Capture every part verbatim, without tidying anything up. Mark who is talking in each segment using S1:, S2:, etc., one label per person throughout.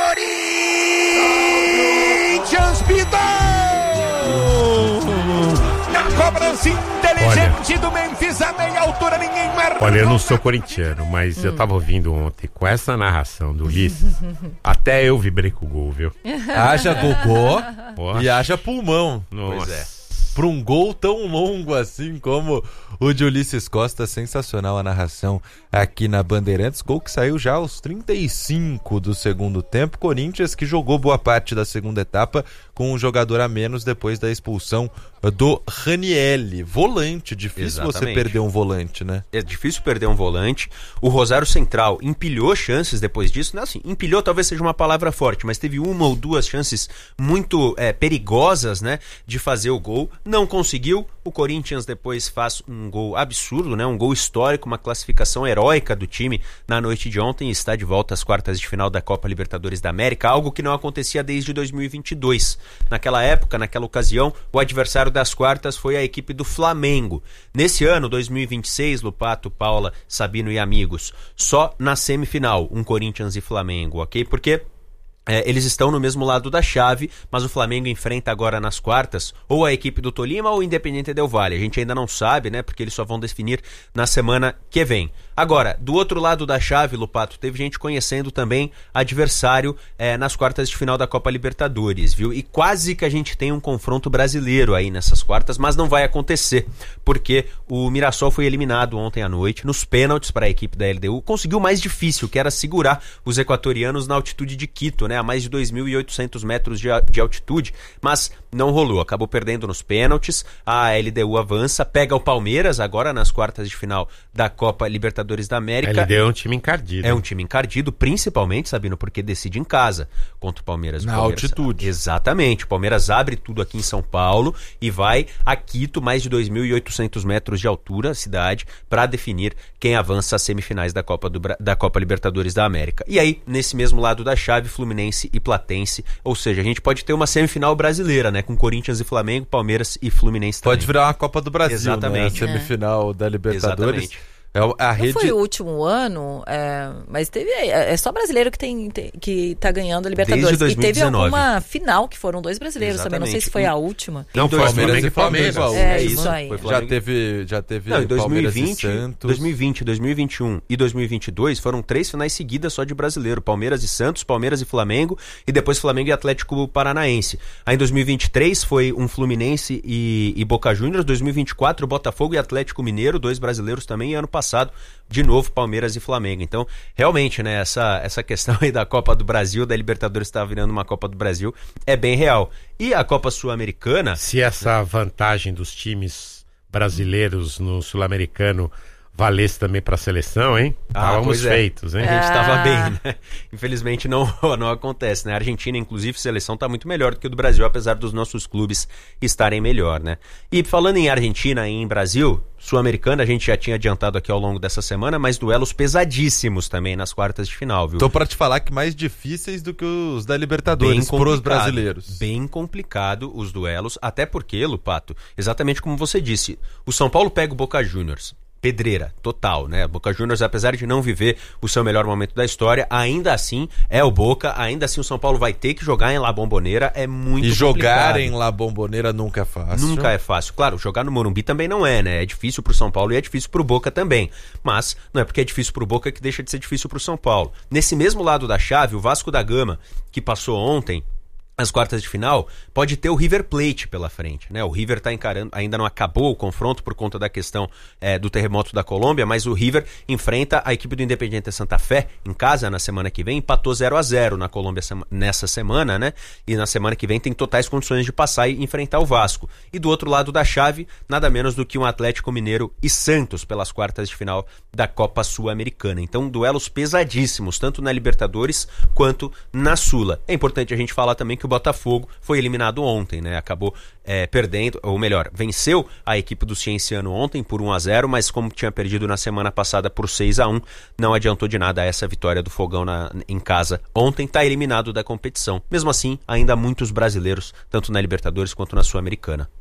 S1: Corinthians pitou! Na cobrança inteligente Olha, do Memphis a meia altura, ninguém marcou.
S2: Olha, eu não sou corintiano, mas hum. eu tava ouvindo ontem com essa narração do Ulisses, até eu vibrei com o gol, viu?
S3: Haja gogó e haja pulmão.
S2: Nossa.
S3: Pois é. Para um gol tão longo assim como o de Ulisses Costa, sensacional a narração aqui na Bandeirantes. Gol que saiu já aos trinta e cinco do segundo tempo. Corinthians que jogou boa parte da segunda etapa com um jogador a menos depois da expulsão do Ranielli. Volante, difícil Exatamente. Você perder um volante, né?
S4: É difícil perder um volante. O Rosário Central empilhou chances depois disso. Não, assim, empilhou talvez seja uma palavra forte, mas teve uma ou duas chances muito é, perigosas, né, de fazer o gol. Não conseguiu. O Corinthians depois faz um gol absurdo, né? Um gol histórico, uma classificação heróica do time na noite de ontem e está de volta às quartas de final da Copa Libertadores da América, algo que não acontecia desde dois mil e vinte e dois. Naquela época, naquela ocasião, o adversário das quartas foi a equipe do Flamengo. Nesse ano, dois mil e vinte e seis, Lupato, Paula, Sabino e amigos, só na semifinal, um Corinthians e Flamengo, ok? Porque É, eles estão no mesmo lado da chave, mas o Flamengo enfrenta agora nas quartas ou a equipe do Tolima ou o Independiente Del Valle. A gente ainda não sabe, né? Porque eles só vão definir na semana que vem. Agora, do outro lado da chave, Lupato, teve gente conhecendo também adversário é, nas quartas de final da Copa Libertadores, viu? E quase que a gente tem um confronto brasileiro aí nessas quartas, mas não vai acontecer, porque o Mirassol foi eliminado ontem à noite nos pênaltis para a equipe da L D U. Conseguiu o mais difícil, que era segurar os equatorianos na altitude de Quito, né? A mais de dois mil e oitocentos metros de, de altitude, mas não rolou, acabou perdendo nos pênaltis. A L D U avança, pega o Palmeiras agora nas quartas de final da Copa Libertadores da América.
S2: A L D U é um time encardido.
S4: É um time encardido, principalmente, Sabino, porque decide em casa contra o Palmeiras.
S3: Na
S4: o Palmeiras,
S3: altitude.
S4: Exatamente, o Palmeiras abre tudo aqui em São Paulo e vai a Quito, mais de dois mil e oitocentos metros de altura, a cidade, para definir quem avança às semifinais da Copa, do, da Copa Libertadores da América. E aí, nesse mesmo lado da chave, Fluminense e Platense, ou seja, a gente pode ter uma semifinal brasileira, né, com Corinthians e Flamengo, Palmeiras e Fluminense também.
S3: Pode virar uma Copa do Brasil,
S4: Exatamente.
S3: Né? A semifinal é. da Libertadores.
S4: Exatamente.
S3: É a rede...
S5: Não foi o último ano, é, mas teve, é só brasileiro que, tem, tem, que tá ganhando a Libertadores.
S4: Desde dois mil e dezenove.
S5: E teve alguma final que foram dois brasileiros Exatamente. Também, não sei se foi a última.
S2: Não, foi Palmeiras e Palmeiras.
S5: Palmeiras. É, isso aí.
S3: Já teve, já teve
S4: não, em dois mil e vinte,
S3: Palmeiras e Santos.
S4: dois mil e vinte, dois mil e vinte e um e dois mil e vinte e dois foram três finais seguidas só de brasileiro. Palmeiras e Santos, Palmeiras e Flamengo e depois Flamengo e Atlético Paranaense. Aí em dois mil e vinte e três foi um Fluminense e, e Boca Juniors. dois mil e vinte e quatro Botafogo e Atlético Mineiro, dois brasileiros também. E ano passado, de novo, Palmeiras e Flamengo. Então, realmente, né, essa, essa questão aí da Copa do Brasil, da Libertadores estar virando uma Copa do Brasil, é bem real. E a Copa Sul-Americana...
S2: Se essa vantagem dos times brasileiros no Sul-Americano valesse também para a seleção, hein? Estávamos
S4: ah,
S2: feitos, hein?
S4: É. A gente estava
S5: Ah.
S4: bem, né? Infelizmente não, não acontece, né? A Argentina, inclusive, a seleção está muito melhor do que o do Brasil, apesar dos nossos clubes estarem melhor, né? E falando em Argentina e em Brasil, Sul-Americana, a gente já tinha adiantado aqui ao longo dessa semana, mas duelos pesadíssimos também nas quartas de final, viu?
S3: Tô para te falar que mais difíceis do que os da Libertadores para os brasileiros.
S4: Bem complicado os duelos, até porque, Lupato, exatamente como você disse, o São Paulo pega o Boca Juniors. Pedreira, total, né? Boca Juniors, apesar de não viver o seu melhor momento da história, ainda assim é o Boca, ainda assim o São Paulo vai ter que jogar em La Bombonera, é muito
S3: e
S4: complicado. E
S3: jogar em La Bombonera nunca é fácil.
S4: Nunca é fácil. Claro, jogar no Morumbi também não é, né? É difícil pro São Paulo e é difícil pro Boca também. Mas não é porque é difícil pro Boca que deixa de ser difícil pro São Paulo. Nesse mesmo lado da chave, o Vasco da Gama, que passou ontem as quartas de final, pode ter o River Plate pela frente, né? O River tá encarando, ainda não acabou o confronto por conta da questão é, do terremoto da Colômbia, mas o River enfrenta a equipe do Independiente Santa Fé em casa na semana que vem, empatou zero a zero na Colômbia nessa semana, né? E na semana que vem tem totais condições de passar e enfrentar o Vasco. E do outro lado da chave, nada menos do que um Atlético Mineiro e Santos pelas quartas de final da Copa Sul-Americana. Então, duelos pesadíssimos, tanto na Libertadores quanto na Sula. É importante a gente falar também que o Botafogo foi eliminado ontem, né? Acabou é, perdendo, ou melhor, venceu a equipe do Cienciano ontem por um a zero, mas como tinha perdido na semana passada por seis a um, não adiantou de nada essa vitória do Fogão na, em casa. Ontem está eliminado da competição. Mesmo assim, ainda há muitos brasileiros, tanto na Libertadores quanto na Sul-Americana.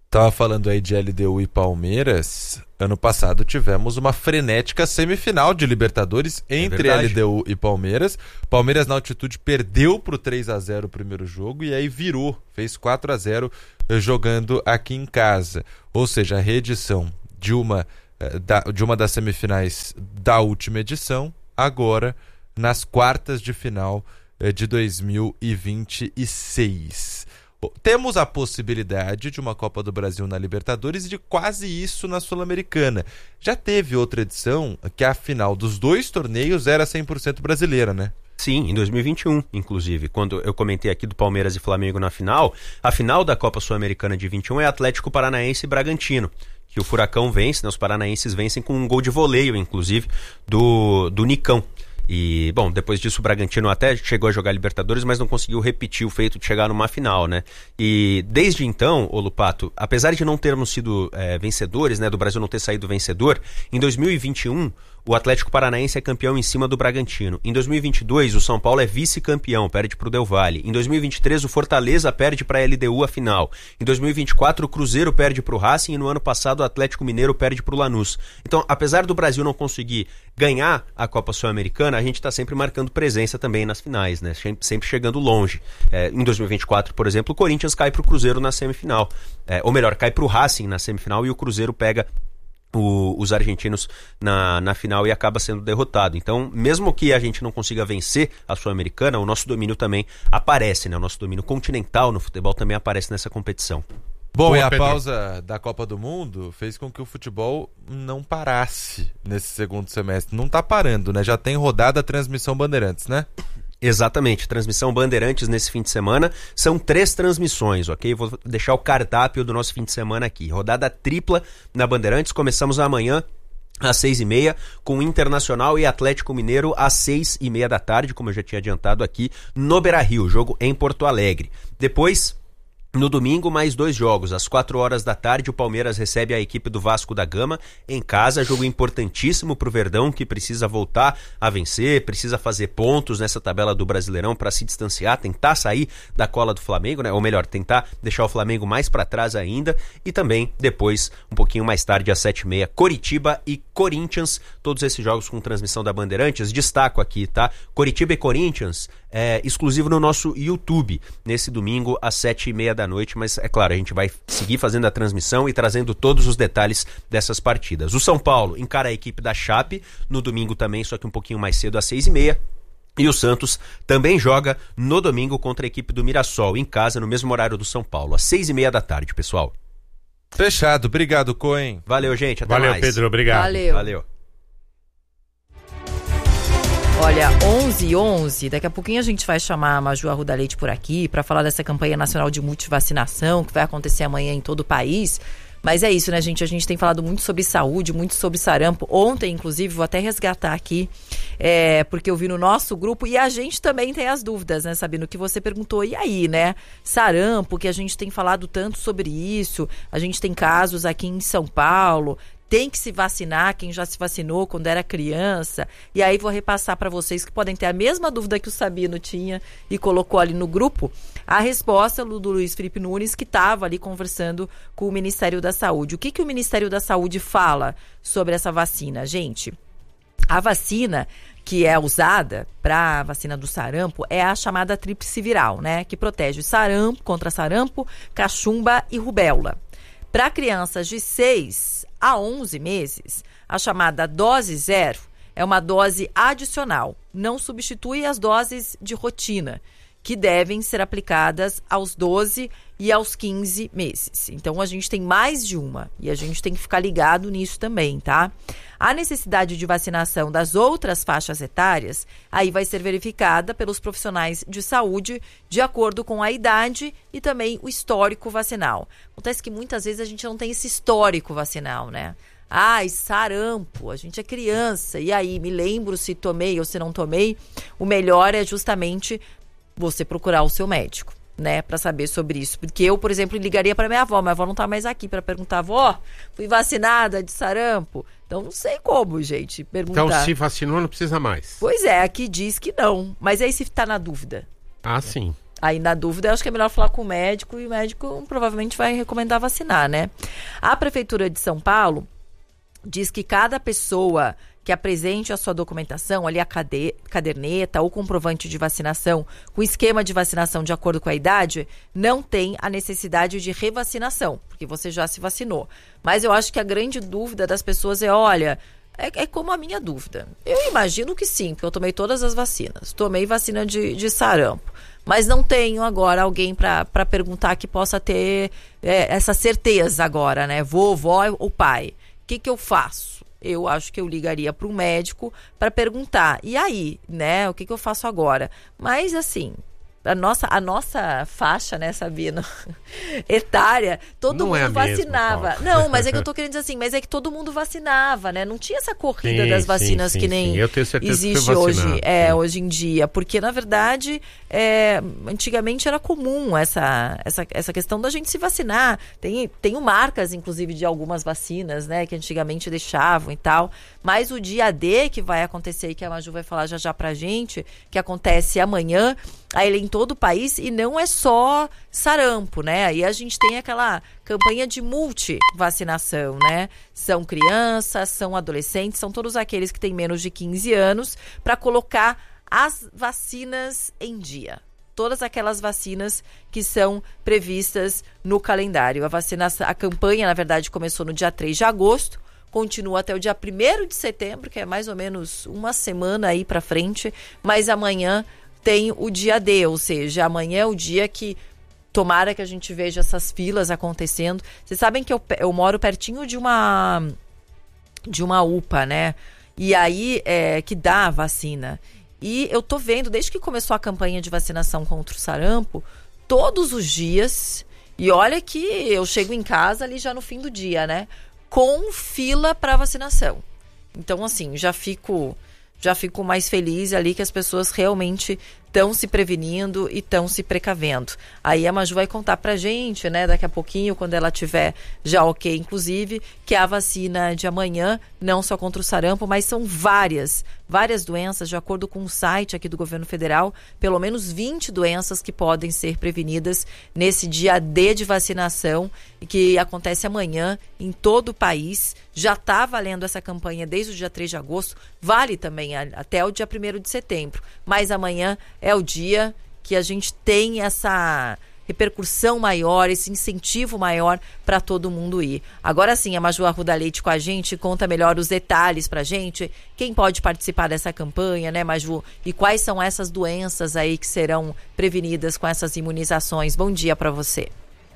S3: Tava falando aí de L D U e Palmeiras. Ano passado tivemos uma frenética semifinal de Libertadores entre
S4: verdade.
S3: L D U e Palmeiras. Palmeiras na altitude perdeu pro três a zero o primeiro jogo e aí virou, fez quatro a zero jogando aqui em casa. Ou seja, a reedição de uma, da, de uma das semifinais da última edição, agora nas quartas de final de dois mil e vinte e seis. Temos a possibilidade de uma Copa do Brasil na Libertadores e de quase isso na Sul-Americana. Já teve outra edição que a final dos dois torneios era cem por cento brasileira, né?
S4: Sim, em dois mil e vinte e um, inclusive, quando eu comentei aqui do Palmeiras e Flamengo na final, a final da Copa Sul-Americana de vinte e um é Atlético Paranaense e Bragantino, que o Furacão vence, né, os paranaenses vencem com um gol de voleio, inclusive, do, do Nicão. E, bom, depois disso o Bragantino até chegou a jogar Libertadores, mas não conseguiu repetir o feito de chegar numa final, né? E desde então, ô Lupato, apesar de não termos sido é, vencedores, né, do Brasil não ter saído vencedor, em dois mil e vinte e um o Atlético Paranaense é campeão em cima do Bragantino. Em dois mil e vinte e dois, o São Paulo é vice-campeão, perde para o Del Valle. Em dois mil e vinte e três, o Fortaleza perde para a L D U a final. Em dois mil e vinte e quatro, o Cruzeiro perde para o Racing e no ano passado o Atlético Mineiro perde para o Lanús. Então, apesar do Brasil não conseguir ganhar a Copa Sul-Americana, a gente está sempre marcando presença também nas finais, né? Sempre chegando longe. É, em dois mil e vinte e quatro, por exemplo, o Corinthians cai para o Cruzeiro na semifinal. É, ou melhor, cai para o Racing na semifinal e o Cruzeiro pega O, os argentinos na, na final e acaba sendo derrotado. Então, mesmo que a gente não consiga vencer a Sul-Americana, o nosso domínio também aparece, né? O nosso domínio continental no futebol também aparece nessa competição.
S3: Bom,
S2: Boa,
S3: e a
S2: Pedro.
S3: pausa da Copa do Mundo fez com que o futebol não parasse nesse segundo semestre. Não tá parando, né? Já tem rodada a transmissão Bandeirantes, né?
S4: Exatamente, transmissão Bandeirantes nesse fim de semana, são três transmissões, ok? Vou deixar o cardápio do nosso fim de semana aqui, rodada tripla na Bandeirantes, começamos amanhã às seis e meia, com Internacional e Atlético Mineiro às seis e meia da tarde, como eu já tinha adiantado aqui, no Beira-Rio, jogo em Porto Alegre. Depois, no domingo, mais dois jogos. Às quatro horas da tarde, o Palmeiras recebe a equipe do Vasco da Gama em casa. Jogo importantíssimo para o Verdão, que precisa voltar a vencer, precisa fazer pontos nessa tabela do Brasileirão para se distanciar, tentar sair da cola do Flamengo, né? Ou melhor, tentar deixar o Flamengo mais para trás ainda. E também, depois, um pouquinho mais tarde, às sete e meia, Coritiba e Corinthians. Todos esses jogos com transmissão da Bandeirantes. Destaco aqui, tá? Coritiba e Corinthians é exclusivo no nosso YouTube, nesse domingo às sete e meia da noite, mas é claro, a gente vai seguir fazendo a transmissão e trazendo todos os detalhes dessas partidas. O São Paulo encara a equipe da Chape no domingo também, só que um pouquinho mais cedo, às seis e meia. E o Santos também joga no domingo contra a equipe do Mirassol, em casa, no mesmo horário do São Paulo, às seis e meia da tarde, pessoal.
S3: Fechado, obrigado, Cohen.
S4: Valeu, gente, até
S2: Valeu,
S4: mais.
S2: Pedro, obrigado.
S5: Valeu.
S4: Valeu.
S5: Olha, onze e onze, daqui a pouquinho a gente vai chamar a Maju Arruda Leite por aqui para falar dessa campanha nacional de multivacinação que vai acontecer amanhã em todo o país. Mas é isso, né, gente? A gente tem falado muito sobre saúde, muito sobre sarampo. Ontem, inclusive, vou até resgatar aqui, é, porque eu vi no nosso grupo e a gente também tem as dúvidas, né, Sabino? Que você perguntou, e aí, né? Sarampo, que a gente tem falado tanto sobre isso. A gente tem casos aqui em São Paulo. Tem que se vacinar, quem já se vacinou quando era criança. E aí vou repassar para vocês que podem ter a mesma dúvida que o Sabino tinha e colocou ali no grupo, a resposta do Luiz Felipe Nunes, que estava ali conversando com o Ministério da Saúde. O que, que o Ministério da Saúde fala sobre essa vacina? Gente, a vacina que é usada para a vacina do sarampo é a chamada tríplice viral, né? Que protege sarampo, contra sarampo, cachumba e rubéola. Para crianças de seis a onze meses, a chamada dose zero é uma dose adicional, não substitui as doses de rotina, que devem ser aplicadas aos doze e aos quinze meses. Então, a gente tem mais de uma e a gente tem que ficar ligado nisso também, tá? A necessidade de vacinação das outras faixas etárias, aí vai ser verificada pelos profissionais de saúde de acordo com a idade e também o histórico vacinal. Acontece que muitas vezes a gente não tem esse histórico vacinal, né? Ai, sarampo, a gente é criança, e aí, me lembro se tomei ou se não tomei. O melhor é justamente você procurar o seu médico, né, para saber sobre isso. Porque eu, por exemplo, ligaria para minha avó, minha avó não tá mais aqui, para perguntar, avó, fui vacinada de sarampo? Então não sei como, gente, perguntar.
S2: Então se vacinou não precisa mais.
S5: Pois é, aqui diz que não, mas aí se tá na dúvida.
S2: Ah, sim.
S5: Aí, na dúvida, eu acho que é melhor falar com o médico, e o médico provavelmente vai recomendar vacinar, né? A Prefeitura de São Paulo diz que cada pessoa que apresente a sua documentação, ali a cade- caderneta ou comprovante de vacinação, com esquema de vacinação de acordo com a idade, não tem a necessidade de revacinação, porque você já se vacinou. Mas eu acho que a grande dúvida das pessoas é, olha, é, é como a minha dúvida. Eu imagino que sim, porque eu tomei todas as vacinas. Tomei vacina de, de sarampo. Mas não tenho agora alguém para perguntar que possa ter é, essa certeza agora, né? Vovó ou pai. O que, que eu faço? Eu acho que eu ligaria para o médico para perguntar. E aí, né? O que, que eu faço agora? Mas, assim, a nossa, a nossa faixa, né, Sabino? Etária, todo
S2: Não
S5: mundo
S2: é a
S5: vacinava.
S2: mesma,
S5: não, mas é que eu tô querendo dizer assim, mas é que todo mundo vacinava, né? Não tinha essa corrida
S2: Sim,
S5: das
S2: sim,
S5: vacinas
S2: sim,
S5: que nem
S2: sim. Eu tenho certeza que
S5: existe
S2: foi
S5: hoje,
S2: vacinado,
S5: é,
S2: sim.
S5: hoje em dia. Porque, na verdade, é, antigamente era comum essa, essa, essa questão da gente se vacinar. Tem, tem marcas, inclusive, de algumas vacinas, né? Que antigamente deixavam e tal. Mas o dia D que vai acontecer, e que a Maju vai falar já já pra gente, que acontece amanhã, aí ele é em todo o país, e não é só sarampo, né? Aí a gente tem aquela campanha de multivacinação, né? São crianças, são adolescentes, são todos aqueles que têm menos de quinze anos, para colocar as vacinas em dia. Todas aquelas vacinas que são previstas no calendário. A vacinação, a campanha, na verdade, começou no dia três de agosto, continua até o dia primeiro de setembro, que é mais ou menos uma semana aí para frente, mas amanhã tem o dia D, ou seja, amanhã é o dia que tomara que a gente veja essas filas acontecendo. Vocês sabem que eu, eu moro pertinho de uma de uma U P A, né? E aí, é, que dá a vacina. E eu tô vendo, desde que começou a campanha de vacinação contra o sarampo, todos os dias, e olha que eu chego em casa ali já no fim do dia, né? Com fila para vacinação. Então, assim, já fico, já fico mais feliz ali que as pessoas realmente estão se prevenindo e estão se precavendo. Aí a Maju vai contar pra gente, né, daqui a pouquinho, quando ela tiver já ok, inclusive, que a vacina de amanhã, não só contra o sarampo, mas são várias, várias doenças, de acordo com o site aqui do governo federal, pelo menos vinte doenças que podem ser prevenidas nesse dia D de vacinação, que acontece amanhã em todo o país. Já está valendo essa campanha desde o dia três de agosto, vale também a, até o dia primeiro de setembro, mas amanhã é o dia que a gente tem essa repercussão maior, esse incentivo maior para todo mundo ir. Agora sim, a Maju Arruda Leite com a gente, conta melhor os detalhes pra gente, quem pode participar dessa campanha, né, Maju? E quais são essas doenças aí que serão prevenidas com essas imunizações? Bom dia para você.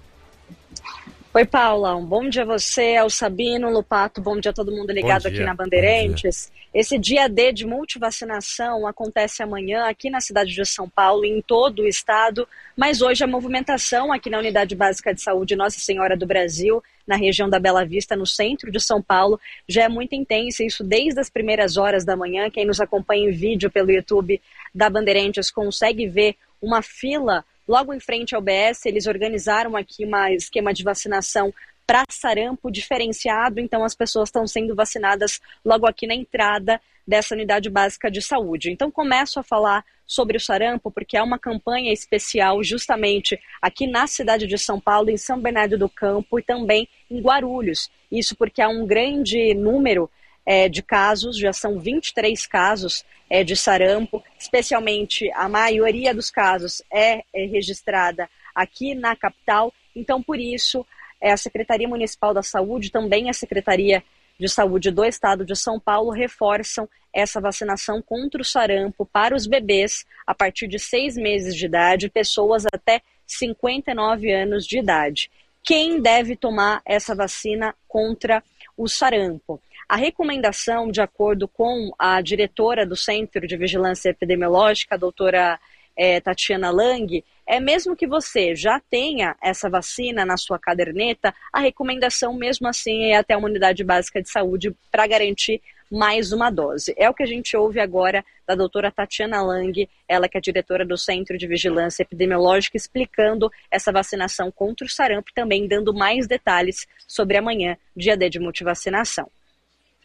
S6: Oi, Paula, um bom dia a você, ao Sabino, Lupato, bom dia a todo mundo ligado aqui na Bandeirantes. Esse dia D de multivacinação acontece amanhã aqui na cidade de São Paulo e em todo o estado, mas hoje a movimentação aqui na Unidade Básica de Saúde Nossa Senhora do Brasil, na região da Bela Vista, no centro de São Paulo, já é muito intensa, isso desde as primeiras horas da manhã. Quem nos acompanha em vídeo pelo YouTube da Bandeirantes consegue ver uma fila logo em frente ao B S. Eles organizaram aqui um esquema de vacinação para sarampo diferenciado, então as pessoas estão sendo vacinadas logo aqui na entrada dessa unidade básica de saúde. Então começo a falar sobre o sarampo porque é uma campanha especial justamente aqui na cidade de São Paulo, em São Bernardo do Campo e também em Guarulhos. Isso porque há um grande número É, de casos, já são vinte e três casos é, de sarampo, especialmente a maioria dos casos é, é registrada aqui na capital, então por isso é, a Secretaria Municipal da Saúde, também a Secretaria de Saúde do Estado de São Paulo reforçam essa vacinação contra o sarampo para os bebês a partir de seis meses de idade, pessoas até cinquenta e nove anos de idade. Quem deve tomar essa vacina contra o sarampo? A recomendação, de acordo com a diretora do Centro de Vigilância Epidemiológica, a doutora é, Tatiana Lang, é mesmo que você já tenha essa vacina na sua caderneta, a recomendação mesmo assim é até uma unidade básica de saúde para garantir mais uma dose. É o que a gente ouve agora da doutora Tatiana Lang, ela que é diretora do Centro de Vigilância Epidemiológica, explicando essa vacinação contra o sarampo e também dando mais detalhes sobre amanhã, dia D de multivacinação.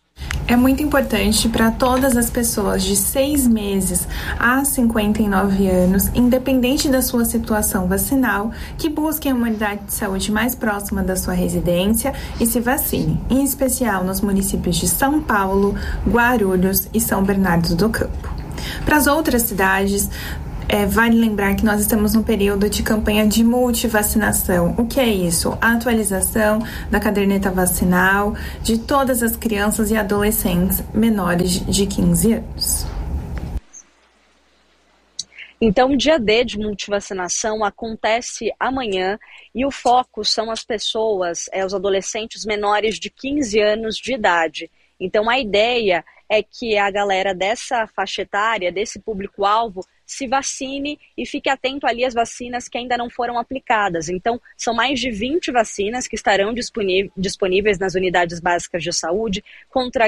S7: É muito importante para todas as pessoas de seis meses a cinquenta e nove anos, independente da sua situação vacinal, que busquem uma unidade de saúde mais próxima da sua residência e se vacinem, em especial nos municípios de São Paulo, Guarulhos e São Bernardo do Campo. Para as outras cidades, É, vale lembrar que nós estamos num período de campanha de multivacinação. O que é isso? A atualização da caderneta vacinal de todas as crianças e adolescentes menores de quinze anos.
S6: Então, o dia D de multivacinação acontece amanhã e o foco são as pessoas, é, os adolescentes menores de quinze anos de idade. Então, a ideia é que a galera dessa faixa etária, desse público-alvo, se vacine e fique atento ali às vacinas que ainda não foram aplicadas. Então, são mais de vinte vacinas que estarão disponíveis nas unidades básicas de saúde contra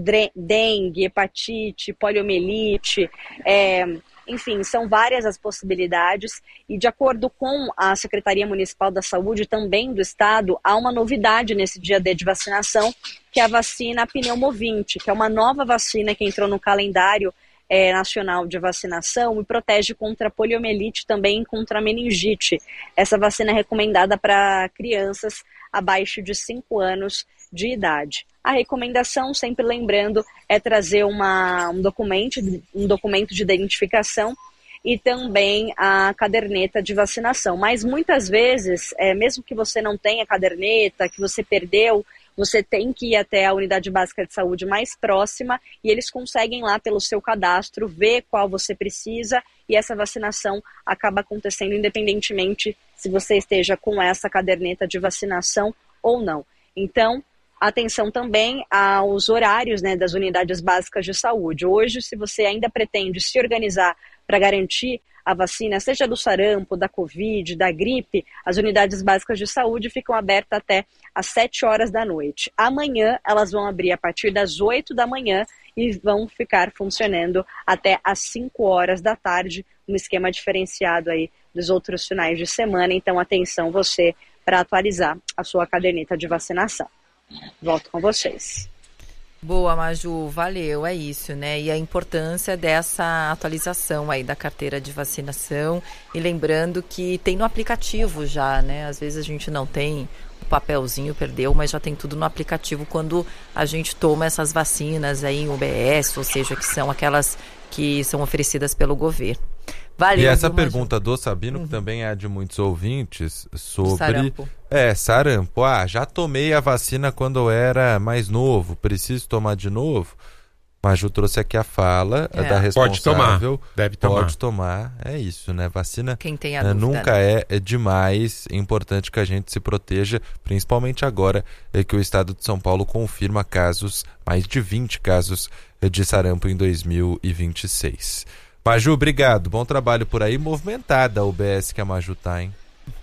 S6: dengue, hepatite, poliomielite, é, enfim, são várias as possibilidades. E de acordo com a Secretaria Municipal da Saúde, também do Estado, há uma novidade nesse dia D de vacinação, que é a vacina Pneumovinte, que é uma nova vacina que entrou no calendário É, nacional de vacinação e protege contra poliomielite, também contra meningite. Essa vacina é recomendada para crianças abaixo de cinco anos de idade. A recomendação, sempre lembrando, é trazer uma, um, documento, um documento de identificação e também a caderneta de vacinação. Mas muitas vezes, é, mesmo que você não tenha caderneta, que você perdeu, você tem que ir até a unidade básica de saúde mais próxima e eles conseguem lá pelo seu cadastro ver qual você precisa e essa vacinação acaba acontecendo independentemente se você esteja com essa caderneta de vacinação ou não. Então, atenção também aos horários, né, das unidades básicas de saúde. Hoje, se você ainda pretende se organizar para garantir a vacina, seja do sarampo, da Covid, da gripe, as unidades básicas de saúde ficam abertas até às sete horas da noite. Amanhã elas vão abrir a partir das oito da manhã e vão ficar funcionando até às cinco horas da tarde, um esquema diferenciado aí dos outros finais de semana. Então, atenção você para atualizar a sua caderneta de vacinação. Volto com vocês.
S5: Boa, Maju, valeu, é isso, né? E a importância dessa atualização aí da carteira de vacinação e lembrando que tem no aplicativo já, né? Às vezes a gente não tem o papelzinho, perdeu, mas já tem tudo no aplicativo quando a gente toma essas vacinas aí em U B S, ou seja, que são aquelas que são oferecidas pelo governo. Valeu,
S3: e essa
S5: viu,
S3: pergunta
S5: Maju?
S3: do Sabino, uhum, que também é de muitos ouvintes, sobre...
S5: Sarampo.
S3: É, sarampo. Ah, já tomei a vacina quando eu era mais novo, preciso tomar de novo? Maju trouxe aqui a fala é. da responsável.
S2: Pode tomar, deve tomar.
S3: Pode tomar, é isso, né? Vacina
S5: Quem tem a
S3: né,
S5: dúvida,
S3: nunca
S5: né?
S3: é, é demais, é importante que a gente se proteja, principalmente agora é que o estado de São Paulo confirma casos, mais de vinte casos de sarampo em dois mil e vinte e seis. Maju, obrigado. Bom trabalho por aí. Movimentada a U B S que a Maju tá, hein?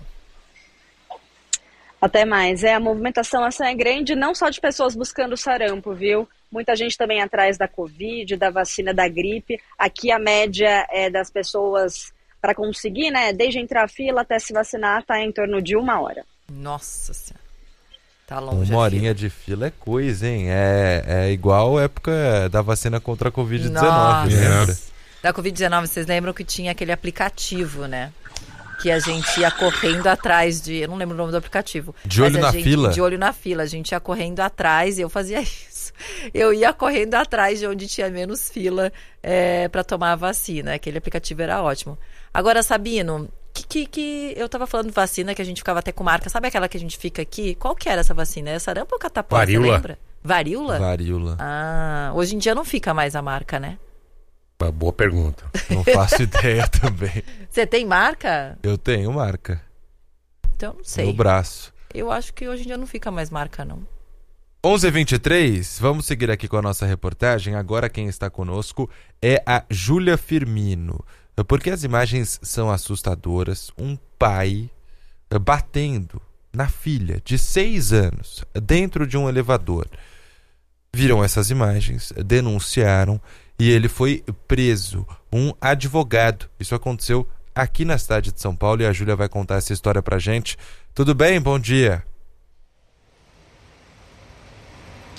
S6: Até mais. É, a movimentação essa é grande, não só de pessoas buscando sarampo, viu? Muita gente também atrás da Covid, da vacina da gripe. Aqui a média é das pessoas para conseguir, né? Desde entrar a fila até se vacinar, tá em torno de uma hora.
S5: Nossa Senhora. Tá longe.
S3: Uma horinha de fila é coisa, hein? É, é igual a época da vacina contra a covid dezenove, lembra?
S5: Da covid dezenove, vocês lembram que tinha aquele aplicativo, né? Que a gente ia correndo atrás de... Eu não lembro o nome do aplicativo.
S3: De olho na
S5: gente,
S3: fila?
S5: De olho na fila. A gente ia correndo atrás e eu fazia isso. Eu ia correndo atrás de onde tinha menos fila é, para tomar a vacina. Aquele aplicativo era ótimo. Agora, Sabino, que, que, que eu tava falando de vacina que a gente ficava até com marca. Sabe aquela que a gente fica aqui? Qual que era essa vacina? É sarampo ou catapora?
S2: Varíola.
S5: Você lembra? Varíola?
S3: Varíola.
S5: Ah, hoje em dia não fica mais a marca, né?
S2: Uma boa pergunta.
S3: Não faço ideia também.
S5: Você tem marca?
S3: Eu tenho marca.
S5: Então, não sei.
S3: No braço.
S5: Eu acho que hoje em dia não fica mais marca, não.
S3: onze e vinte e três, vamos seguir aqui com a nossa reportagem. Agora quem está conosco é a Júlia Firmino. Porque as imagens são assustadoras. Um pai batendo na filha de seis anos dentro de um elevador. Viram essas imagens, denunciaram e ele foi preso. Um advogado. Isso aconteceu aqui na cidade de São Paulo e a Júlia vai contar essa história pra gente. Tudo bem? Bom dia.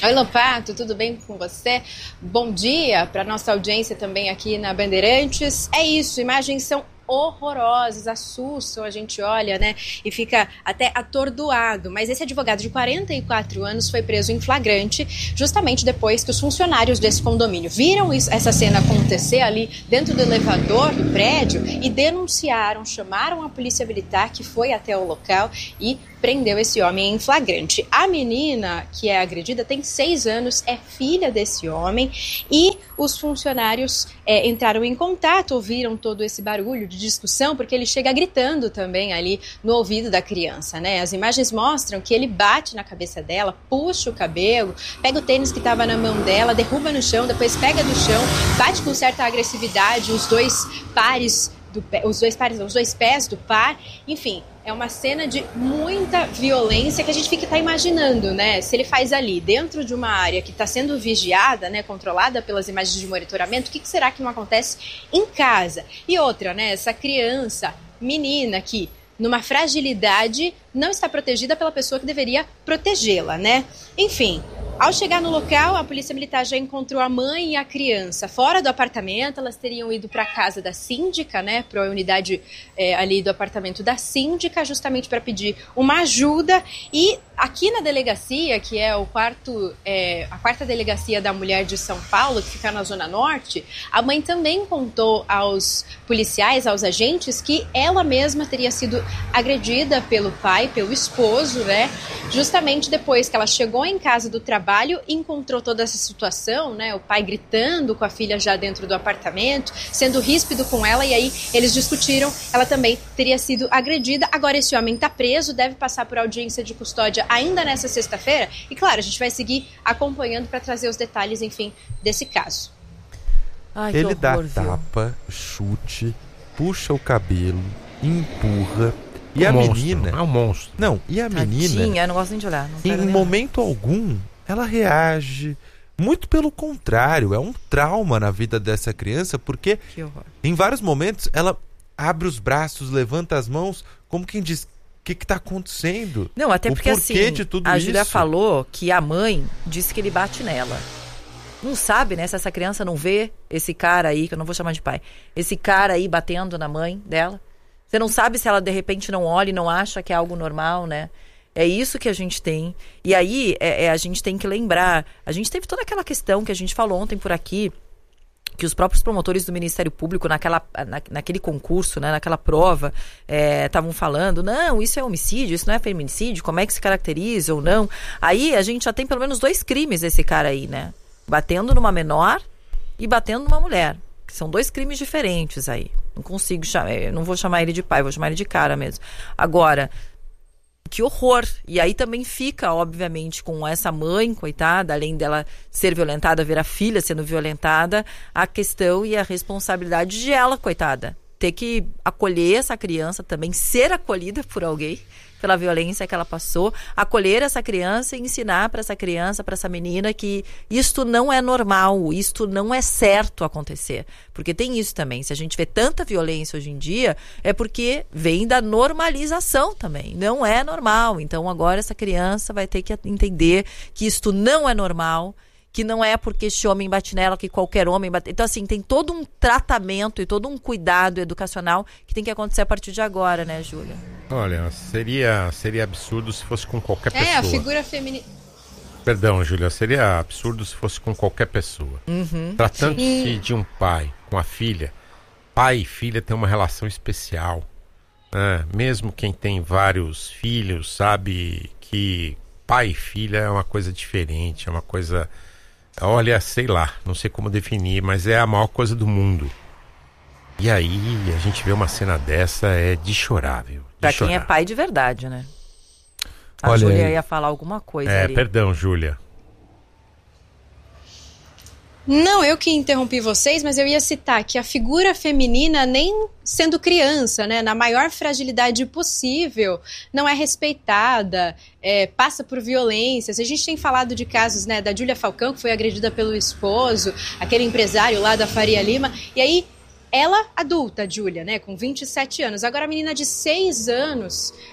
S8: Oi, Lopato, tudo bem com você? Bom dia para nossa audiência também aqui na Bandeirantes. É isso, imagens são horrorosas, assustam, a gente olha, né, e fica até atordoado. Mas esse advogado de quarenta e quatro anos foi preso em flagrante justamente depois que os funcionários desse condomínio viram isso, essa cena acontecer ali dentro do elevador do prédio e denunciaram, chamaram a polícia militar, que foi até o local e prendeu esse homem em flagrante. A menina que é agredida tem seis anos, é filha desse homem, e os funcionários é, entraram em contato, ouviram todo esse barulho de discussão, porque ele chega gritando também ali no ouvido da criança, né? As imagens mostram que ele bate na cabeça dela, puxa o cabelo, pega o tênis que estava na mão dela, derruba no chão, depois pega do chão, bate com certa agressividade os dois pares do pé, os dois pares, os dois pés do par, enfim. É uma cena de muita violência que a gente fica tá imaginando, né? Se ele faz ali, dentro de uma área que está sendo vigiada, né, controlada pelas imagens de monitoramento, o que, que será que não acontece em casa? E outra, né? Essa criança, menina que, numa fragilidade, não está protegida pela pessoa que deveria protegê-la, né? Enfim, ao chegar no local, a polícia militar já encontrou a mãe e a criança fora do apartamento. Elas teriam ido para a casa da síndica, né, para a unidade é, ali do apartamento da síndica, justamente para pedir uma ajuda. E aqui na delegacia, que é o quarto, é, a quarta delegacia da mulher de São Paulo, que fica na Zona Norte, a mãe também contou aos policiais, aos agentes, que ela mesma teria sido agredida pelo pai, pelo esposo, né, justamente depois que ela chegou em casa do trabalho, encontrou toda essa situação, né, o pai gritando com a filha já dentro do apartamento, sendo ríspido com ela, e aí eles discutiram, ela também teria sido agredida. Agora esse homem está preso, deve passar por audiência de custódia ainda nessa sexta-feira, e claro, a gente vai seguir acompanhando para trazer os detalhes, enfim, desse caso.
S5: Ai, que
S3: Ele
S5: horror,
S3: dá
S5: viu?
S3: tapa, chute, puxa o cabelo, empurra. E
S2: um
S3: a
S2: monstro,
S3: menina...
S2: é um monstro.
S3: Não, e a menina...
S5: Tadinha, eu não gosto nem de olhar. Não quero
S3: Em
S5: nem
S3: momento algum, ela reage. Muito pelo contrário, é um trauma na vida dessa criança, porque
S5: olhar. Que horror.
S3: em vários momentos ela abre os braços, levanta as mãos, como quem diz, o que está acontecendo?
S5: Não, até
S3: O
S5: porque
S3: porquê
S5: assim,
S3: de tudo
S5: a Júlia
S3: isso?
S5: falou que a mãe disse que ele bate nela. Não sabe, né, se essa criança não vê esse cara aí, que eu não vou chamar de pai, esse cara aí batendo na mãe dela. Você não sabe se ela de repente não olha e não acha que é algo normal, né? É isso que a gente tem. E aí, é, é, a gente tem que lembrar. A gente teve toda aquela questão que a gente falou ontem por aqui, que os próprios promotores do Ministério Público, naquela, na, naquele concurso, né, naquela prova, estavam é, falando, não, isso é homicídio, isso não é feminicídio, como é que se caracteriza ou não? Aí a gente já tem pelo menos dois crimes desse cara aí, né? Batendo numa menor e batendo numa mulher. Que são dois crimes diferentes aí. Não consigo chamar, não vou chamar ele de pai, vou chamar ele de cara mesmo. Agora, que horror! E aí também fica, obviamente, com essa mãe, coitada, além dela ser violentada, ver a filha sendo violentada, a questão e a responsabilidade de ela, coitada. Ter que acolher essa criança também, ser acolhida por alguém, pela violência que ela passou, acolher essa criança e ensinar para essa criança, para essa menina, que isto não é normal, isto não é certo acontecer. Porque tem isso também, se a gente vê tanta violência hoje em dia, é porque vem da normalização também, não é normal. Então agora essa criança vai ter que entender que isto não é normal, que não é porque este homem bate nela que qualquer homem bate. Então, assim, tem todo um tratamento e todo um cuidado educacional que tem que acontecer a partir de agora, né, Júlia?
S2: Olha, seria, seria absurdo se fosse com qualquer pessoa.
S8: É, a figura feminina...
S2: Perdão, Júlia, seria absurdo se fosse com qualquer pessoa.
S5: Uhum.
S2: Tratando-se de um pai com a filha, pai e filha têm uma relação especial. Né? Mesmo quem tem vários filhos sabe que pai e filha é uma coisa diferente, é uma coisa... Olha, sei lá, não sei como definir, mas é a maior coisa do mundo. E aí, a gente vê uma cena dessa, é de chorar, viu? De
S5: pra
S2: chorar.
S5: quem é pai de verdade, né? A
S3: Olha
S5: Júlia
S3: aí.
S5: ia falar alguma coisa
S2: É,
S5: ali.
S2: perdão, Júlia.
S8: Não, eu que interrompi vocês, mas eu ia citar que a figura feminina, nem sendo criança, né, na maior fragilidade possível, não é respeitada, é, passa por violências. A gente tem falado de casos, né, da Júlia Falcão, que foi agredida pelo esposo, aquele empresário lá da Faria Lima, e aí ela adulta, Júlia, né, com vinte e sete anos. Agora a menina de seis anos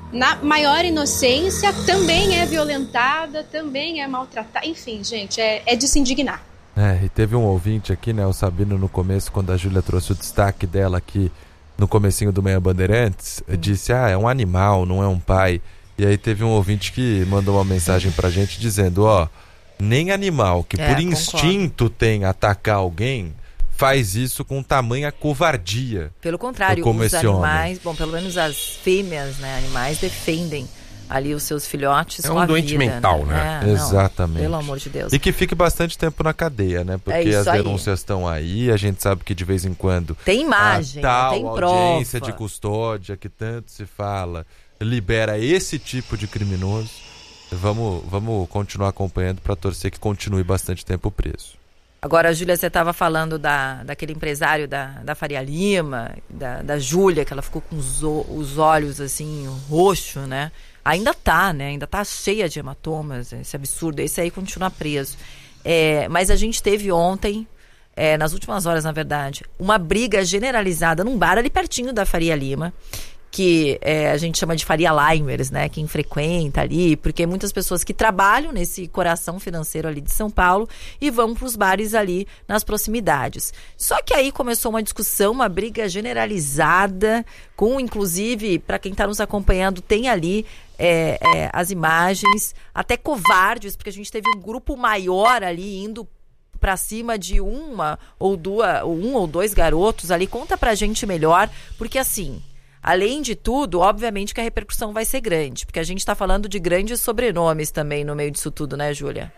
S8: na maior inocência, também é violentada, também é maltratada. Enfim, gente, é, é de se indignar.
S3: É, e teve um ouvinte aqui, né, o Sabino, no começo, quando a Júlia trouxe o destaque dela aqui no comecinho do Manhã Bandeirantes, hum. disse, ah, é um animal, não é um pai. E aí teve um ouvinte que mandou uma mensagem pra gente dizendo, ó, nem animal que é, por concordo. instinto tem atacar alguém faz isso com tamanha covardia.
S5: Pelo contrário,
S3: como
S5: os
S3: esse
S5: animais,
S3: homem.
S5: bom, pelo menos as fêmeas, né, animais defendem ali os seus filhotes
S2: é
S5: com
S2: um
S5: a
S2: doente
S5: vida,
S2: mental, né?
S5: né? É,
S3: Exatamente.
S5: Não, pelo amor de Deus.
S3: E que fique bastante tempo na cadeia, né? Porque
S5: é
S3: as
S5: aí.
S3: denúncias estão aí, a gente sabe que de vez em quando
S5: tem imagem,
S3: a tal
S5: tem
S3: audiência
S5: prova.
S3: de custódia que tanto se fala libera esse tipo de criminoso. Vamos, vamos continuar acompanhando para torcer que continue bastante tempo preso.
S5: Agora, Júlia, você estava falando da, daquele empresário da, da Faria Lima, da, da Júlia, que ela ficou com os, os olhos assim, roxo, né? Ainda tá, né? Ainda tá cheia de hematomas, esse absurdo. Esse aí continua preso. É, mas a gente teve ontem, é, nas últimas horas, na verdade, uma briga generalizada num bar ali pertinho da Faria Lima, que é, a gente chama de Faria Limers, né? Quem frequenta ali, porque muitas pessoas que trabalham nesse coração financeiro ali de São Paulo e vão para os bares ali nas proximidades. Só que aí começou uma discussão, uma briga generalizada, com inclusive, para quem está nos acompanhando, tem ali é, é, as imagens, até covardes, porque a gente teve um grupo maior ali indo para cima de uma ou duas, um ou dois garotos ali. Conta pra gente melhor, porque assim, além de tudo, obviamente que a repercussão vai ser grande, porque a gente está falando de grandes sobrenomes também no meio disso tudo, né, Júlia?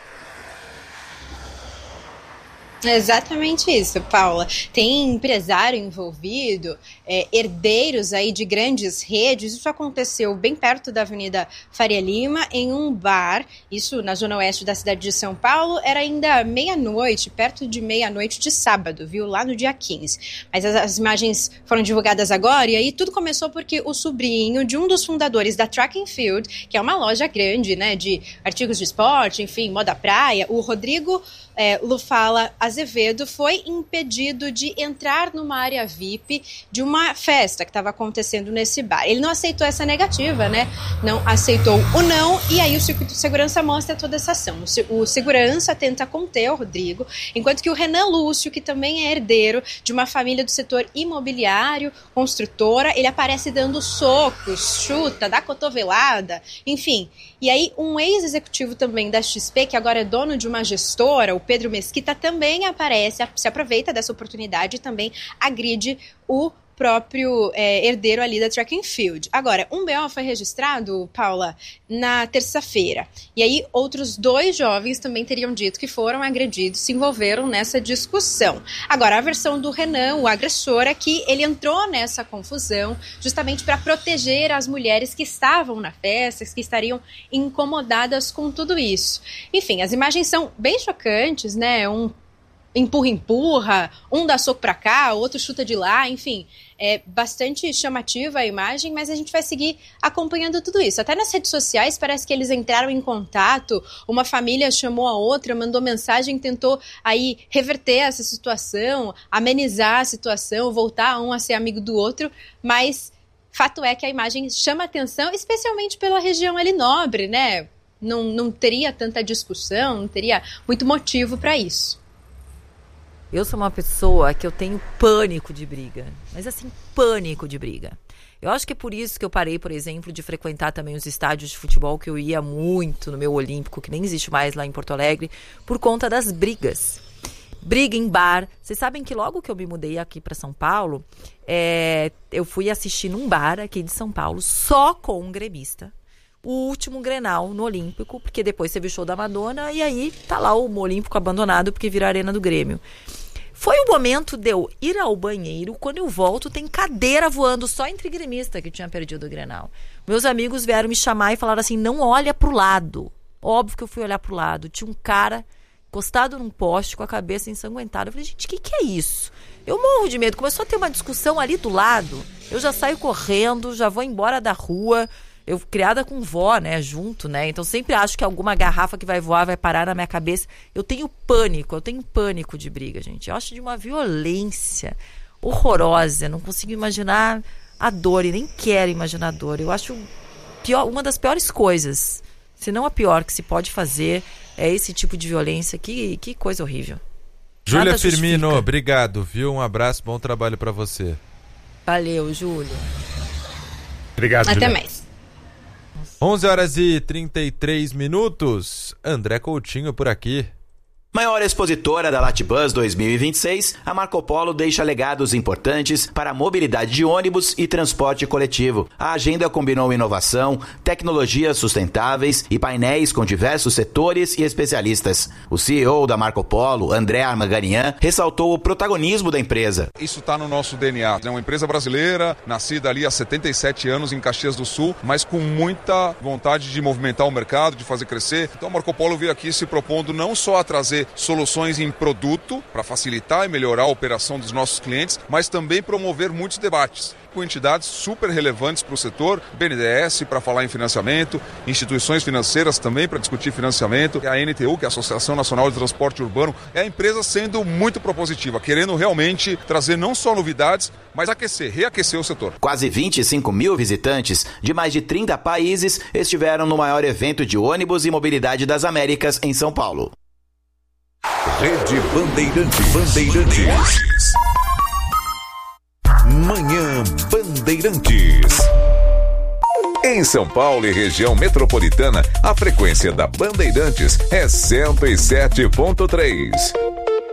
S8: Exatamente isso, Paula. Tem empresário envolvido, é, herdeiros aí de grandes redes. Isso aconteceu bem perto da Avenida Faria Lima, em um bar, isso na zona oeste da cidade de São Paulo. Era ainda meia-noite, perto de meia-noite de sábado, viu? Lá no dia quinze. Mas as, as imagens foram divulgadas agora, e aí tudo começou porque o sobrinho de um dos fundadores da Track and Field, que é uma loja grande, né, de artigos de esporte, enfim, moda praia, o Rodrigo é, Lufala Azevedo, foi impedido de entrar numa área V I P de uma festa que estava acontecendo nesse bar. Ele não aceitou essa negativa, né? Não aceitou o não, e aí o circuito de segurança mostra toda essa ação. O segurança tenta conter o Rodrigo, enquanto que o Renan Lúcio, que também é herdeiro de uma família do setor imobiliário, construtora, ele aparece dando socos, chuta, dá cotovelada, enfim. E aí um ex-executivo também da X P, que agora é dono de uma gestora, o Pedro Mesquita, também aparece, se aproveita dessa oportunidade e também agride o próprio é, herdeiro ali da Track and Field. Agora, um B O foi registrado, Paula, na terça-feira. E aí, outros dois jovens também teriam dito que foram agredidos, se envolveram nessa discussão. Agora, a versão do Renan, o agressor, é que ele entrou nessa confusão justamente para proteger as mulheres que estavam na festa, que estariam incomodadas com tudo isso. Enfim, as imagens são bem chocantes, né? Um empurra-empurra, um dá soco pra cá, o outro chuta de lá, enfim, é bastante chamativa a imagem, mas a gente vai seguir acompanhando tudo isso. Até nas redes sociais parece que eles entraram em contato, uma família chamou a outra, mandou mensagem, tentou aí reverter essa situação, amenizar a situação, voltar um a ser amigo do outro, mas fato é que a imagem chama atenção, especialmente pela região ali nobre, né? Não, não teria tanta discussão, não teria muito motivo para isso.
S5: Eu sou uma pessoa que eu tenho pânico de briga, mas assim, pânico de briga. Eu acho que é por isso que eu parei, por exemplo, de frequentar também os estádios de futebol, que eu ia muito no meu Olímpico, que nem existe mais lá em Porto Alegre, por conta das brigas. Briga em bar. Vocês sabem que logo que eu me mudei aqui para São Paulo, é, eu fui assistir num bar aqui de São Paulo, só com um gremista. O último Grenal no Olímpico, porque depois teve o show da Madonna, e aí tá lá o Olímpico abandonado, porque vira a arena do Grêmio. Foi o momento de eu ir ao banheiro, quando eu volto tem cadeira voando só entre gremista que tinha perdido o Grenal. Meus amigos vieram me chamar e falaram assim, não olha pro lado. Óbvio que eu fui olhar pro lado, tinha um cara encostado num poste com a cabeça ensanguentada. Eu falei, gente, o que, que é isso? Eu morro de medo, começou a ter uma discussão ali do lado, eu já saio correndo, já vou embora da rua. Eu criada com vó, né, junto, né, então sempre acho que alguma garrafa que vai voar vai parar na minha cabeça. Eu tenho pânico, eu tenho pânico de briga, gente. Eu acho de uma violência horrorosa, não consigo imaginar a dor e nem quero imaginar a dor. Eu acho pior, uma das piores coisas, se não a pior que se pode fazer, é esse tipo de violência. Que, que coisa horrível.
S3: Júlia Firmino, obrigado, viu? Um abraço, bom trabalho para você.
S5: Valeu, Júlia.
S2: Obrigado,
S8: Até
S2: Julia.
S8: mais.
S3: onze horas e trinta e três minutos. André Coutinho por aqui.
S9: Maior expositora da Latibus dois mil e vinte e seis, a Marco Polo deixa legados importantes para a mobilidade de ônibus e transporte coletivo. A agenda combinou inovação, tecnologias sustentáveis e painéis com diversos setores e especialistas. O C E O da Marco Polo, André Armaganian, ressaltou o protagonismo da empresa.
S10: Isso está no nosso D N A. É uma empresa brasileira, nascida ali há setenta e sete anos em Caxias do Sul, mas com muita vontade de movimentar o mercado, de fazer crescer. Então a Marco Polo veio aqui se propondo não só a trazer soluções em produto para facilitar e melhorar a operação dos nossos clientes, mas também promover muitos debates com entidades super relevantes para o setor, B N D E S para falar em financiamento, instituições financeiras também para discutir financiamento, a N T U, que é a Associação Nacional de Transporte Urbano, é a empresa sendo muito propositiva, querendo realmente trazer não só novidades, mas aquecer, reaquecer o setor.
S9: Quase vinte e cinco mil visitantes de mais de trinta países estiveram no maior evento de ônibus e mobilidade das Américas em São Paulo.
S11: Rede Bandeirantes. Bandeirantes. Manhã Bandeirantes. Em São Paulo e região metropolitana, a frequência da Bandeirantes é cento e sete ponto três.